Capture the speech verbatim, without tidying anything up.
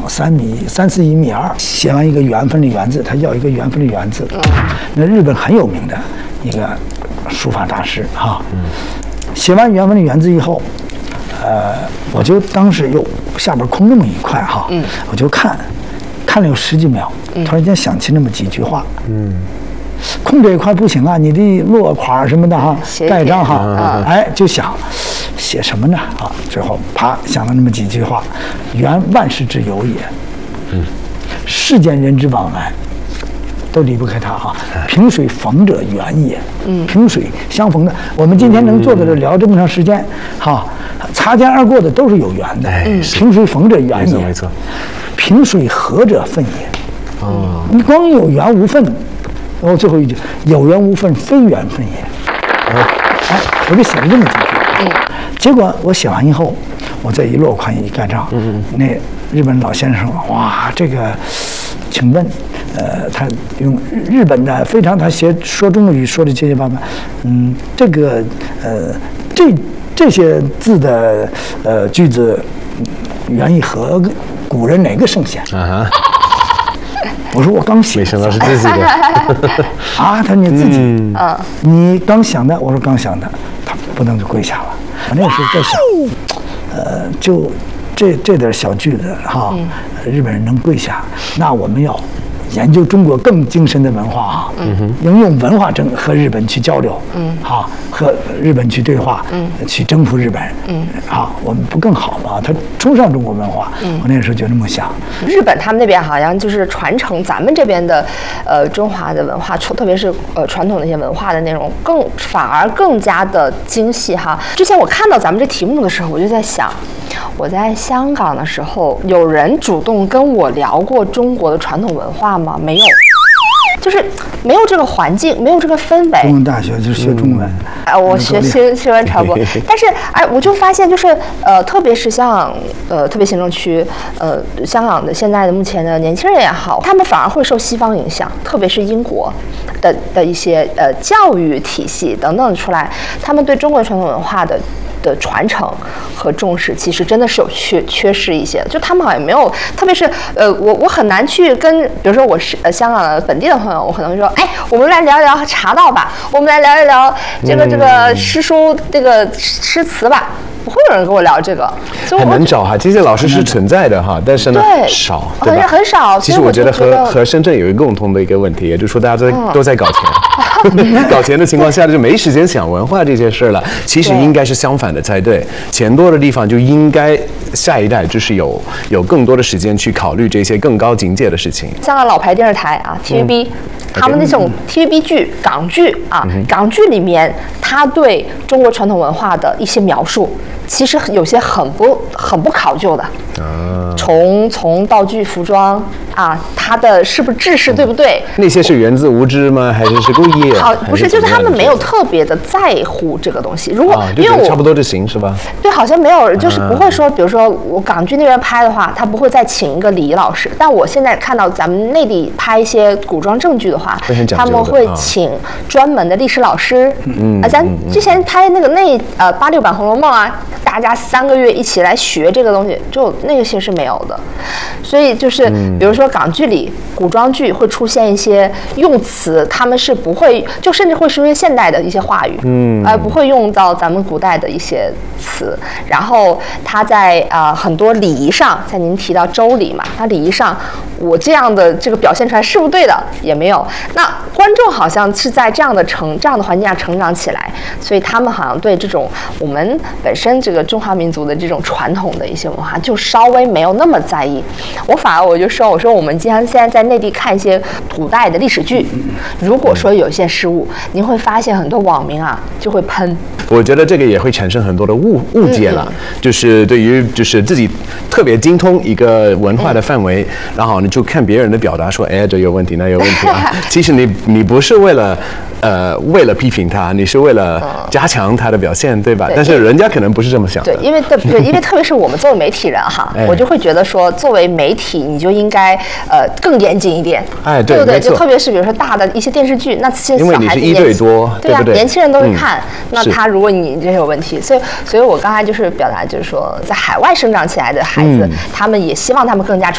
三米三四一米二，写完一个缘分的缘字，他要一个缘分的缘字。那日本很有名的一个书法大师哈。写完缘分的缘字以后，呃，我就当时又下边空那么一块哈，我就看，看了有十几秒，突然间想起那么几句话。嗯。空这一块不行啊，你的落款什么的哈，盖章哈，哎，就想写什么呢啊？最后啪想了那么几句话：缘万事之由也，嗯，世间人之往来，都离不开它哈。萍水逢者缘也，嗯，萍水相逢的，我们今天能坐在这聊这么长时间，哈，擦肩而过的都是有缘的，嗯，萍水逢者缘也，没错，萍水合者分也，哦，你光有缘无分。然后最后一句，有缘无分，非缘分也。哎，我就写了这么几句。嗯。结果我写完以后，我再一落款一盖章，嗯嗯。那日本老先生说：“哇，这个，请问，呃，他用日本的非常，他写说中国语说的结结巴巴，嗯，这个呃，这这些字的呃句子，原意和古人哪个圣贤？”啊哈。我说我刚写， 没想到是自己的啊！他说你自己，嗯，你刚想的，我说刚想的，他不能就跪下了。我那个时候在想，呃，就这这点小句子哈，日本人能跪下，那我们要研究中国更精深的文化啊，嗯，应用文化征和日本去交流，嗯，好，和日本去对话，嗯，去征服日本，嗯，好，我们不更好吗？他崇尚中国文化，嗯，我那个时候就这么想。 日本他们那边好像就是传承咱们这边的，呃，中华的文化，特别是呃传统的一些文化的内容，更反而更加的精细哈。之前我看到咱们这题目的时候，我就在想，我在香港的时候，有人主动跟我聊过中国的传统文化吗？没有，就是没有这个环境，没有这个氛围。 中文大学就是学中文， 哎、嗯，我学新新闻传播，但是哎，我就发现就是呃，特别是像呃特别行政区呃香港的现在的目前的年轻人也好，他们反而会受西方影响，特别是英国的的一些呃教育体系等等出来，他们对中国传统文化的。的传承和重视，其实真的是有缺缺失一些，就他们好像没有，特别是呃，我我很难去跟，比如说我是呃香港的本地的朋友，我可能会说，哎，我们来聊一聊茶道吧，我们来聊一聊这个这个诗书这个诗词吧。不会有人跟我聊这个， 很难找哈。这些老师是存在的哈，但是呢少，对吧？ 很少。 其实我觉得和和深圳有一个共同的一个问题，也就是说大家都都在搞钱，搞钱的情况下就没时间想文化这些事了。其实应该是相反的才对，钱多的地方就应该下一代就是有有更多的时间去考虑这些更高境界的事情。 香港老牌电视台啊 ，T V B。他们那种 T V B 剧、港剧啊，港剧里面，他对中国传统文化的一些描述，其实有些很不很不考究的。啊，从从道具、服装啊，它的是不是制式对不对？ 那些是源自无知吗？还是是故意？ 好，不是，就是他们没有特别的在乎这个东西。如果、啊、 因为我差不多就行是吧？ 对，好像没有，就是不会说，比如说我港剧那边拍的话，他不会再请一个礼仪老师。但我现在看到咱们内地拍一些古装正剧的话，他们会请专门的历史老师。嗯啊，咱之前拍那个那呃八六版《红楼梦》啊，大家三个月一起来学这个东西，就那些是没有的。所以就是，比如说港剧里古装剧会出现一些用词，他们是不会，就甚至会出现现代的一些话语，嗯，而不会用到咱们古代的一些词。然后他在呃很多礼仪上，像您提到周礼嘛，他礼仪上我这样的这个表现出来是不对的，也没有。那观众好像是在这样的成这样的环境下成长起来，所以他们好像对这种我们本身这个中华民族的这种传统的一些文化，就稍微没有那么在意。我反而我就说，我说我们经常现在在内地看一些古代的历史剧，如果说有一些失误，您会发现很多网民啊就会喷。 我觉得这个也会产生很多的误误解了，嗯嗯就是对于就是自己特别精通一个文化的范围，嗯、然后你就看别人的表达说，哎，这有问题，那有问题啊。其实你你不是为了呃为了批评他，你是为了加强他的表现，对吧？对但是人家可能不是这么想的。 对，因为对对，因为特别是我们作为媒体人哈，哎、我就会觉得说，作为媒体你就应该呃更严谨一点， 哎，对对不对？ 就特别是比如说大的一些电视剧，那些因为你是一对多， 对啊， 对年轻人都会看， 嗯、 那他如果你这有问题，所以所以我刚才就是表达就是说，在海外生长起来的孩子，嗯、他们也希望他们更加。